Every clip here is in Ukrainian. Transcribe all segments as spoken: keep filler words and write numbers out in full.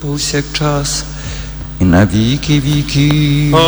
повсякчас, і на віки віків.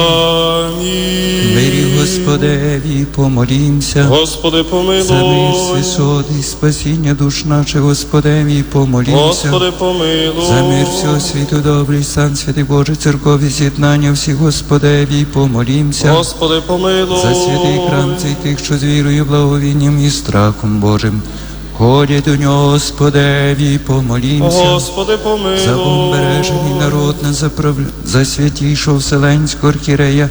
Амінь. Мирі Господеві, помолімся. Господи, помилуй. За мир свисот і спасіння душ наших, Господеві, помолімся. Господи, помилуй. За мир всього світу, добрий стан, святий Боже, церкові з'єднання всіх, Господеві, помолімся. Господи, помилуй. За святий храм цей тих, що з вірою, благовінням і страхом Божим ходять до нього, Господеві, помолімся. Господи, помилуй. За бомбережений народ, на заправ... за святійшого Вселенського архієрея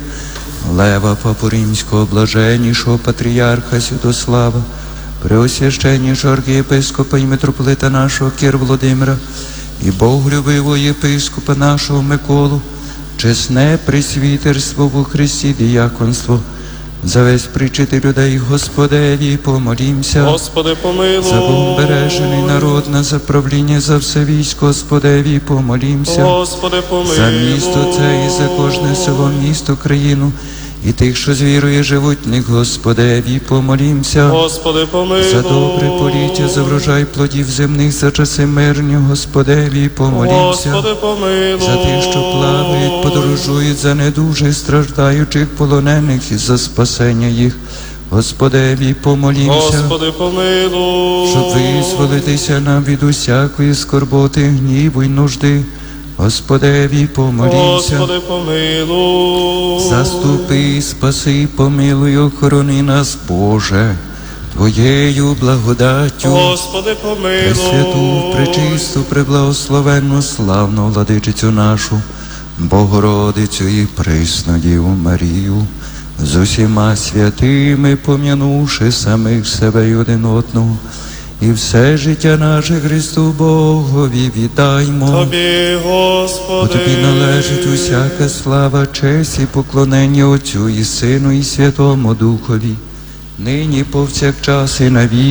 Лева Папу Римського, блаженнішого патріарха Святослава, преосвященнішого архієпископа і митрополита нашого Кир Володимира, і боголюбивого єпископа нашого Миколу, чесне пресвітерство во Христі, діяконство, за весь причити людей, Господеві, помолімся. Господи, помилуй. За бомбережений народ, на заправління за все військо, Господеві, помолімся. Господи, помилуй. За місто це і за кожне село, місто, країну, і тих, що з вірою живуть в них, Господеві, помолімся. Господи, помилуй. За добре поліття, за врожай плодів земних, за часи мирні, Господеві, помолімся. Господи, помилуй. За тих, що плавають, подорожують, за недужих, страждаючих, полонених, і за спасення їх, Господеві, помолімся. Господи, помилуй. Щоб визволитися нам від усякої скорботи, гніву й нужди, Господеві, помолімся. Господи, помилуй. Заступи, спаси, помилуй, охорони нас, Боже, Твоєю благодаттю. Господи, помилуй. Пресвяту, пречисту, преблагословенну, славну владичицю нашу, Богородицю і присну Діву Марію, з усіма святими, пом'янувши самих себе й один одного, і все життя наше Христу Богові віддаймо. Тобі, Господи. Бо Тобі належить усяка слава, честь і поклонення Отцю і Сину і Святому Духові, нині повсякчас і навіки.